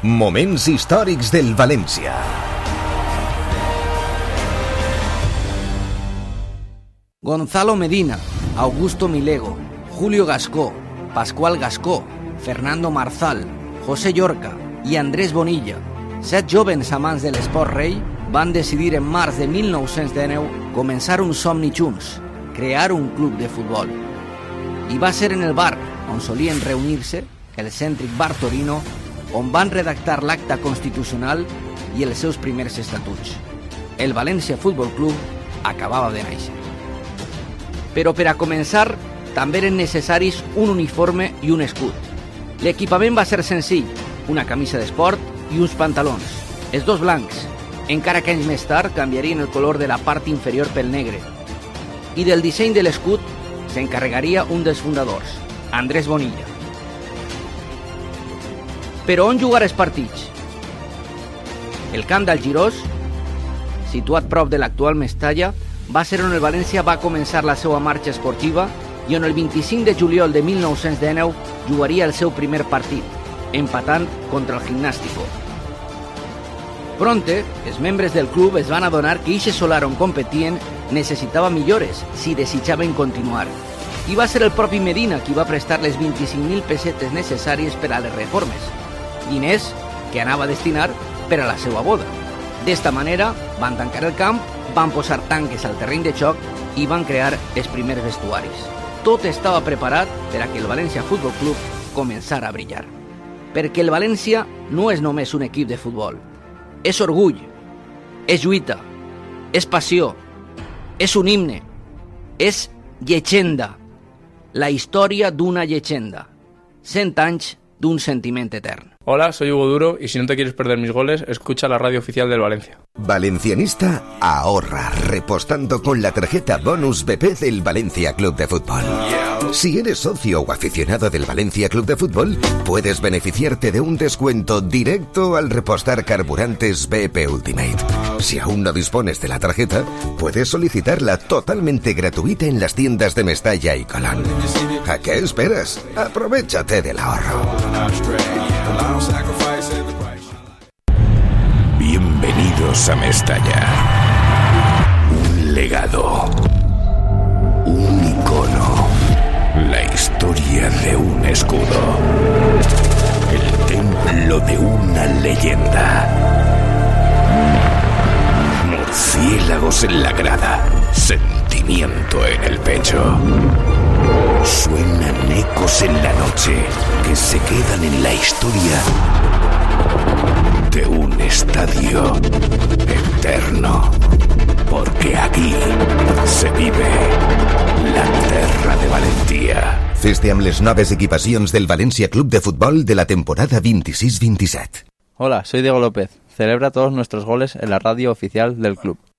Moments històrics del València. Gonzalo Medina, Augusto Milego, Julio Gascó, Pascual Gascó, Fernando Marzal, José Llorca i Andrés Bonilla, 7 jovens amants de l'esport rei, van decidir en març de 1919 començar un somni junts, crear un club de futbol. I va ser en el bar on solien reunir-se, el cèntric Bar Torino, on van redactar l'acta constitucional i els seus primers estatuts. El València Futbol Club acabava de néixer. Però per a començar, també eren necessaris un uniforme i un escut. L'equipament va ser senzill, una camisa d'esport i uns pantalons, els dos blancs, encara que anys més tard canviarien el color de la part inferior pel negre. I del disseny de l'escut s'encarregaria un dels fundadors, Andrés Bonilla. Però on jugar els partits? El camp d'Algirós, situat prop de l'actual Mestalla, va ser on el València va començar la seva marxa esportiva i on el 25 de juliol de 1919 jugaria el seu primer partit, empatant contra el Gimnástico. Pronte, els membres del club es van adonar que eixe solar on competien necessitava millores si desitjaven continuar. I va ser el propi Medina qui va prestar les 25.000 pessetes necessàries per a les reformes, diners que anava a destinar per a la seva boda. D'esta manera, van tancar el camp, van posar tanques al terreny de xoc i van crear els primers vestuaris. Tot estava preparat per a que el València Futbol Club començara a brillar. Perquè el València no és només un equip de futbol. És orgull, és lluita, és passió, és un himne, és llegenda. La història d'una llegenda. 100 anys d'un sentiment etern. Hola, soy Hugo Duro y si no te quieres perder mis goles, escucha la radio oficial del Valencia. Valencianista ahorra repostando con la tarjeta Bonus BP del Valencia Club de Fútbol. Si eres socio o aficionado del Valencia Club de Fútbol, puedes beneficiarte de un descuento directo al repostar carburantes BP Ultimate. Si aún no dispones de la tarjeta, puedes solicitarla totalmente gratuita en las tiendas de Mestalla y Colón. ¿A qué esperas? Aprovechate del ahorro. Bienvenidos a Mestalla. Un legado. Un icono. La historia de un escudo. El templo de una leyenda. Murciélagos en la grada. Sentimiento en el pecho. Suenan ecos en la noche que se quedan en la historia de un estadio eterno. Porque aquí se vive la terra de Valentia. Fes-te amb les noves equipacions del Valencia Club de Fútbol de la temporada 26-27. Hola, soy Diego López. Celebra todos nuestros goles en la radio oficial del club.